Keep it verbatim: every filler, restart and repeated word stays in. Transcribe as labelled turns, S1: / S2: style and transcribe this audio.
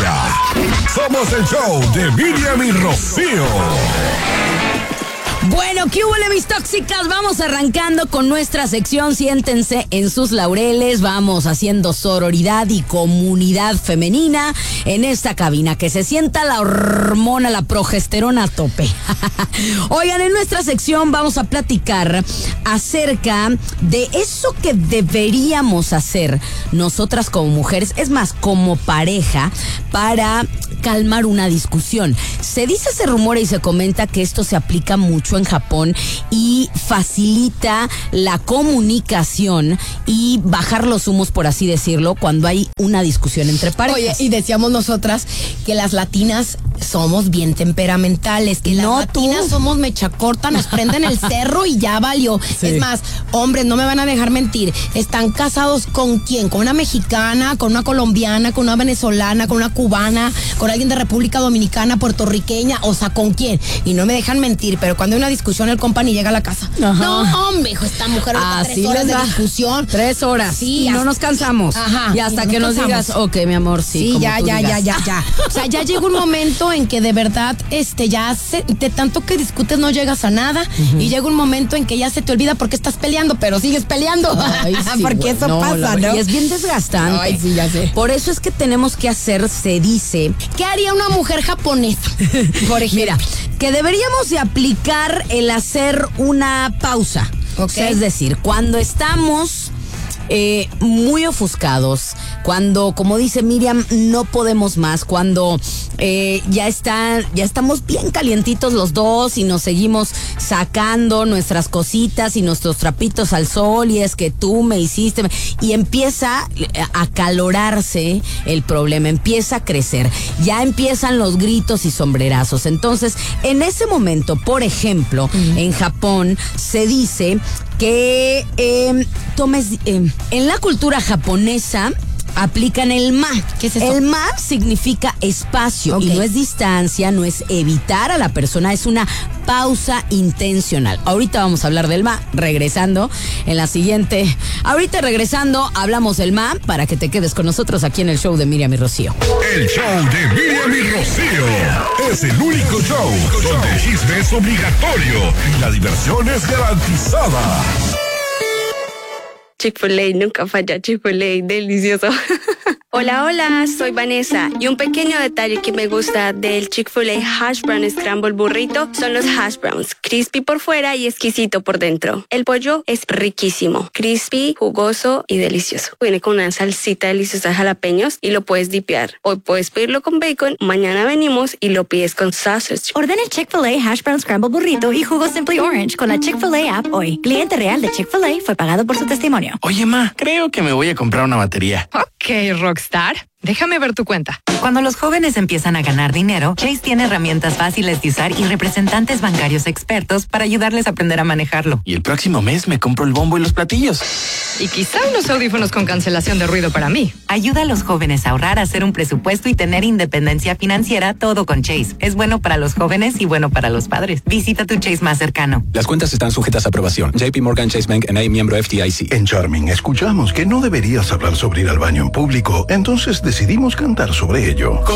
S1: Colombia. Somos el show de Miriam y Rocío.
S2: Bueno, ¿qué hubo, mis tóxicas? Vamos arrancando con nuestra sección. Siéntense en sus laureles. Vamos haciendo sororidad y comunidad femenina en esta cabina. Que se sienta la hormona, la progesterona a tope. Oigan, en nuestra sección vamos a platicar acerca de eso que deberíamos hacer nosotras como mujeres, es más, como pareja, para calmar una discusión. Se dice, se rumora y se comenta que esto se aplica mucho en Japón y facilita la comunicación y bajar los humos, por así decirlo, cuando hay una discusión entre parejas.
S3: Oye, y decíamos nosotras que las latinas somos bien temperamentales, que
S2: no,
S3: las latinas
S2: tú.
S3: somos mecha corta, nos prenden el cerro y ya valió.
S2: Sí.
S3: Es más, hombres, no me van a dejar mentir, ¿están casados con quién? ¿Con una mexicana, con una colombiana, con una venezolana, con una cubana, con alguien de República Dominicana, puertorriqueña? O sea, ¿con quién? Y no me dejan mentir, pero cuando hay una discusión, el compa ni llega a la casa.
S2: Ajá.
S3: No, hombre, hijo, esta mujer ahorita
S2: Así
S3: tres horas
S2: les
S3: de
S2: va.
S3: discusión.
S2: Tres horas.
S3: Sí,
S2: y no
S3: hasta-
S2: nos cansamos.
S3: Ajá.
S2: Y hasta
S3: Y no
S2: que nos
S3: cansamos.
S2: digas, ok, mi amor, sí.
S3: Sí,
S2: como
S3: ya,
S2: tú
S3: ya,
S2: digas.
S3: ya, ya, ya. O sea, ya llega un momento en que de verdad, este, ya se, de tanto que discutes no llegas a nada. Uh-huh. Y llega un momento en que ya se te olvida por qué estás peleando, pero sigues peleando.
S2: Ay, sí,
S3: porque
S2: güey.
S3: eso
S2: No,
S3: pasa,
S2: la-
S3: ¿no?
S2: Y es bien desgastante.
S3: Ay, sí, ya sé.
S2: Por eso es que tenemos que hacer, se dice,
S3: ¿Qué haría una mujer japonesa? Por ejemplo.
S2: mira, que deberíamos de aplicar el hacer una pausa.
S3: Ok.
S2: O sea, es decir, cuando estamos eh, muy ofuscados, cuando, como dice Miriam, no podemos más, cuando eh, ya está, ya estamos bien calientitos los dos y nos seguimos sacando nuestras cositas y nuestros trapitos al sol, y es que tú me hiciste, y empieza a acalorarse el problema, empieza a crecer, ya empiezan los gritos y sombrerazos. Entonces, en ese momento, por ejemplo, uh-huh. en Japón se dice que eh, tomes, eh, en la cultura japonesa aplican el ma.
S3: ¿Qué es eso?
S2: El ma significa espacio, okay. Y no es distancia, no es evitar a la persona, es una pausa intencional. Ahorita vamos a hablar del ma, regresando en la siguiente. Ahorita regresando hablamos del ma para que te quedes con nosotros aquí en el show de Miriam y Rocío.
S1: El show de Miriam y Rocío es el único show donde el chisme es obligatorio y la diversión es garantizada.
S4: Chick-fil-A, nunca falla, Chick-fil-A, delicioso. Hola, hola, soy Vanessa y un pequeño detalle que me gusta del Chick-fil-A Hash Brown Scramble Burrito son los hash browns, crispy por fuera y exquisito por dentro. El pollo es riquísimo, crispy, jugoso y delicioso. Viene con una salsita deliciosa de jalapeños y lo puedes dipear. Hoy puedes pedirlo con bacon, mañana venimos y lo pides con sausage.
S5: Ordena el Chick-fil-A Hash Brown Scramble Burrito y jugo Simply Orange con la Chick-fil-A app hoy. Cliente real de Chick-fil-A fue pagado por su testimonio.
S6: Oye, ma, creo que me voy a comprar una batería.
S7: Ok, Rockstar. Déjame ver tu cuenta.
S8: Cuando los jóvenes empiezan a ganar dinero, Chase tiene herramientas fáciles de usar y representantes bancarios expertos para ayudarles a aprender a manejarlo.
S6: Y el próximo mes me compro el bombo y los platillos.
S7: Y quizá unos audífonos con cancelación de ruido para mí.
S8: Ayuda a los jóvenes a ahorrar, a hacer un presupuesto y tener independencia financiera, todo con Chase. Es bueno para los jóvenes y bueno para los padres. Visita tu Chase más cercano.
S9: Las cuentas están sujetas a aprobación. J P Morgan Chase Bank N A, miembro F D I C.
S10: En Charming escuchamos que no deberías hablar sobre ir al baño en público, entonces decidimos cantar sobre ello.